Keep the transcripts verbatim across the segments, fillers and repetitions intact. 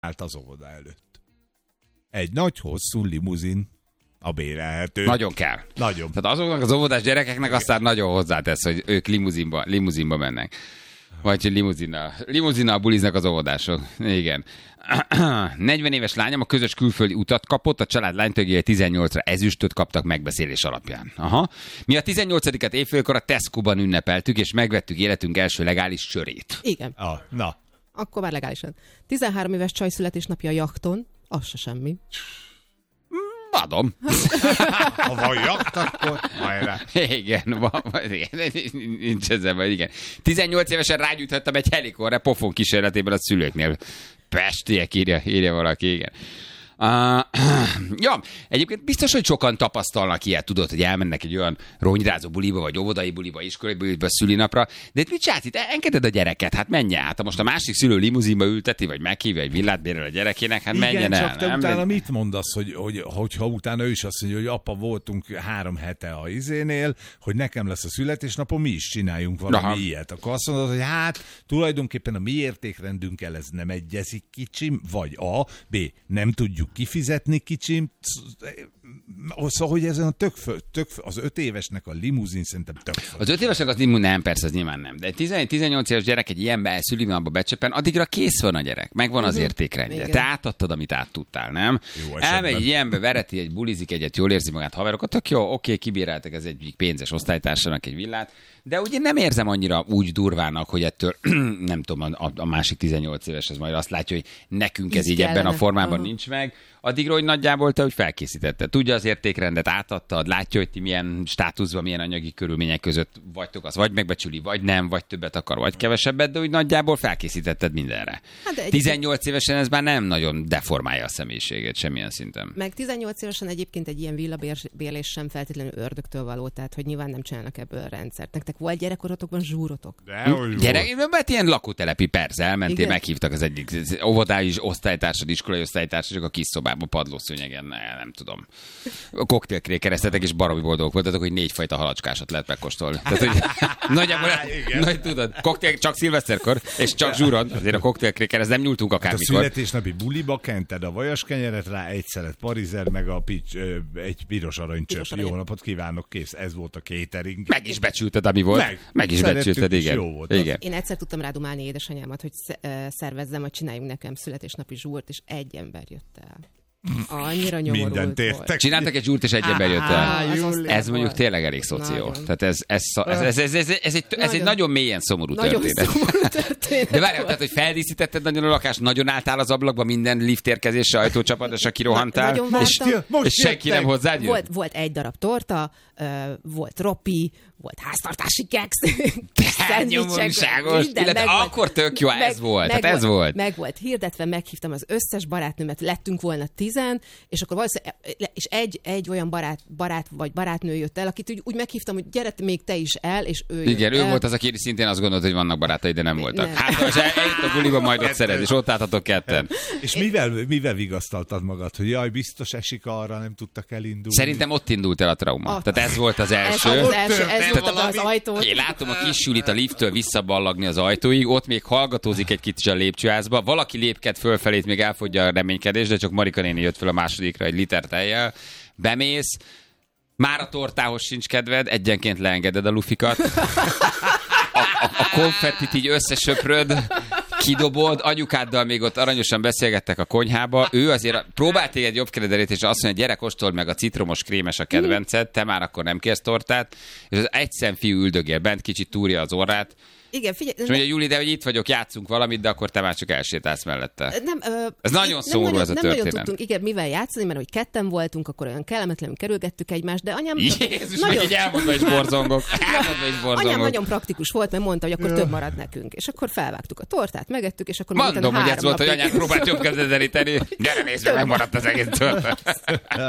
állt az óvoda előtt. Egy nagy, hosszú limuzin a bérelhető. Nagyon kell. Nagyon. Tehát azoknak az óvodás gyerekeknek aztán nagyon hozzátesz, hogy ők limuzinba, limuzinba mennek. Vagy hogy limuzinnal. Limuzinnal buliznak az óvodások. Igen. negyven éves lányom a közös külföldi utat kapott, a család lánytagjai tizennyolcra ezüstöt kaptak megbeszélés alapján. Aha. Mi a tizennyolcadikat évfélkor a Tesco-ban ünnepeltük, és megvettük életünk első legális sörét. Igen. Ah, na. Akkor már legálisan. tizenhárom éves csaj születésnapja a jachton, az se semmi. Adom. Ha van jakt, akkor hajrá. Igen, van, igen, nincs ezzel baj, igen. tizennyolc évesen rágyújthattam egy helikorra pofon kísérletében a szülőknél. Pestiek, írja, írja valaki, igen. Uh, ja, egyébként biztos, hogy sokan tapasztalnak ilyet, tudod, hogy elmennek egy olyan ronyrázó buliba, vagy óvodai buliba, iskolai buliba, szülinapra, de itt mit csinálsz itt? Engeded a gyereket, hát menjen át. Ha most a másik szülő limuzinba ülteti, vagy meghívja egy villát bérel a gyerekének, hát igen, menjen csak el. te nem? utána mit mondasz, hogy, hogy, hogyha utána ő is azt mondja, hogy apa, voltunk három hete a izénél, hogy nekem lesz a születésnapom, mi is csináljunk valami Aha. ilyet. Akkor azt mondod, hogy hát tulajdonképpen a mi értékrendünkkel ez nem egyezik kicsim, vagy A, B, nem tudjuk kifizetni kicsim, szóval, hogy ezen a tök, föl, tök föl, az öt évesnek a limuzin szerintem tök föl. Az öt évesnek az limuzin nem, persze, az nyilván nem. De egy tizenhét-tizennyolc éves gyerek egy ilyenbe szülinapba becsepen, addigra kész van a gyerek, megvan az értékrendje. Te átadtad, amit át tudtál, nem? Elmegy egy ilyenbe, vereti egy, bulizik egyet, jól érzi magát haverokat, tök jó, oké, kibíráltak ez egy pénzes osztálytársának egy villát, de ugye nem érzem annyira úgy durvának, hogy ettől, nem tudom, a, a másik tizennyolc éves az majd azt látja, hogy nekünk ez így, így ebben a formában Aha. nincs meg. Addigra, hogy nagyjából te, hogy felkészítetted. Tudja az értékrendet, átadtad, látja, hogy ti milyen státuszban, milyen anyagi körülmények között vagytok, az vagy megbecsüli, vagy nem, vagy többet akar, vagy kevesebbet, de úgy nagyjából felkészítetted mindenre. Hát tizennyolc évesen ez már nem nagyon deformálja a személyiségét semmilyen szinten. Meg tizennyolc évesen egyébként egy ilyen villabérlés sem feltétlenül ördögtől való, tehát hogy nyilván nem csinálnak ebből a rendszert. Nektek volt gyerekkorotokban zsúrotok? Gyerek, mert ilyen lakótelepi, persze, elmentél, meghívtak az egyik óvodái osztálytársad, iskolai osztálytársad, a kis szobában, padlószőnyegen, ne, nem tudom. Koktélkré keresztetek, és baromi boldogok voltatok, hogy négyfajta halacskásat lehet megkóstolni. Tehát, hogy nagyjából, nagy, tudod, koktél csak szilveszterkor, és csak zsúron, azért a koktélkré kereszt, nem nyúltunk akármikor. Hát a születésnapi buliba kented a vajas kenyeret rá, egy szelet parizer, meg a pics, ö, egy piros aranycsöp. Jó napot kívánok, kész. Ez volt a catering. Meg is becsülted, ami volt. Meg, meg is becsülted, igen. Jó volt igen. Én egyszer tudtam rádumálni édesanyámat, hogy szervezzem, hogy csináljunk nekem születésnapi zsúrt, és egy ember jött el. Annyira nyomorult volt. Csináltak egy zsúrt, és egy ember jött el. Ez mondjuk tényleg elég szoció. Tehát ez, ez, ez, ez, ez, ez, ez, egy, ez egy nagyon mélyen szomorú nagyon történet. Szomorú történet. De várjál, tehát, hogy feldíszítetted nagyon a lakást, nagyon álltál az ablakba, minden liftérkezésre, ajtócsapadásra kirohantál, Na, és, és senki nem hozzád jött? Volt, volt egy darab torta, uh, volt ropi, volt háztartási keksz. De nyomorúságos. De akkor tök jó, ez volt. Hát ez volt. Meg volt hirdetve, meghívtam az összes barátnőmet, lettünk volna tizen, és akkor valószínűleg, és egy, egy olyan barát, barát vagy barátnő jött el, akit úgy, úgy meghívtam, hogy gyere még te is el, és ő igen, ő el. volt az, aki szintén azt gondolt, hogy vannak barátai, de nem voltak. Nem. Hát, most eljött a buliba, majd ott szeret, és ott álltatok ketten. És mivel, mivel vigasztaltad magad, hogy jaj, biztos esik arra, nem tudtak elindulni? Szerintem ott indult el a trauma. A... Tehát ez volt az első. Ez az első, ez volt az ajtót. Én látom a kis Julit a lifttől visszaballagni az ajtóig, ott még hallgatózik egy kicsit a lépcsőházba, valaki lépked fölfelét, még elfogyja a reménykedés, de csak Marika néni jött fel a másodikra egy liter tejjel. Bemész, már a tortához sincs kedved, egyenként leengeded a lufikat. A, a, a konfettit így összesöpröd, kidobod, anyukáddal még ott aranyosan beszélgettek a konyhába, ő azért próbált téged jobb keredelét, és azt mondja, gyere, kóstold meg a citromos krémes a kedvenced, te már akkor nem kérsz tortát, és az egyszem fiú üldögél bent, kicsit túrja az orrát, igen, figyelj. És mondja, Juli, de hogy itt vagyok, játszunk valamit, de akkor te már csak elsétálsz mellette. Nem, ö, ez nagyon szomorú ez a nem történet. Nem nagyon tudtunk, igen, mivel játszani, mert hogy ketten voltunk, akkor olyan kellemetlenül kerülgettük egymást, de anyám... Jézus, nagyon... meg így elmondva is borzongok. Elmondva is borzongok. Anyám nagyon praktikus volt, mert mondta, hogy akkor több marad nekünk. És akkor felvágtuk a tortát, megettük, és akkor... Mondom, hogy ez volt, hogy anyám próbált jobb kezdeníteni. Gyere, nézd meg, megmaradt az egész tortát.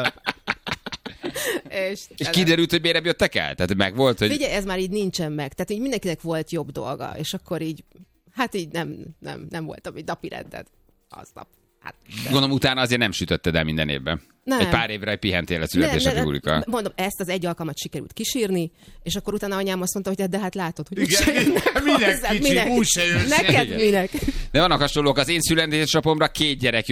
És, és kiderült, hogy miért jöttek el? Tehát meg volt, hogy... Figyelj, ez már így nincsen meg. Tehát így mindenkinek volt jobb dolga, és akkor így, hát így nem, nem, nem volt, ami napi rended aznap. Hát, gondolom, utána azért nem sütötted el minden évben. Nem. Egy pár évre pihentél a születésnapi bulika. Mondom, ezt az egy alkalmat sikerült kisírni, és akkor utána anyám azt mondta, hogy de hát látod, hogy igen, úgyse jönnek minek kicsi, úgyse jössz. Neked minek? De vannak hasonlók, az én születésnapomra két gyerek